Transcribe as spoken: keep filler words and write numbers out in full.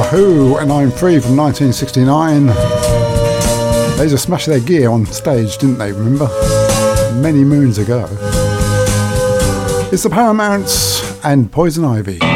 Who and I'm Free from nineteen sixty-nine. They just smashed their gear on stage, didn't they, remember? Many moons ago. It's the Paramounts and Poison Ivy.